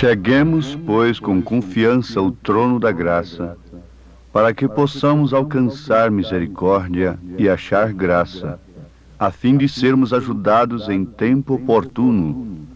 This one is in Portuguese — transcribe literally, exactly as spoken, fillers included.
Cheguemos, pois, com confiança ao trono da graça, para que possamos alcançar misericórdia e achar graça, a fim de sermos ajudados em tempo oportuno.